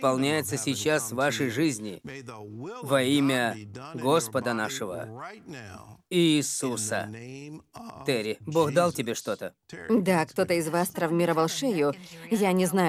исполняется сейчас в вашей жизни во имя Господа нашего Иисуса. Терри, Бог дал тебе что-то? Да, кто-то из вас травмировал шею. Я не знаю,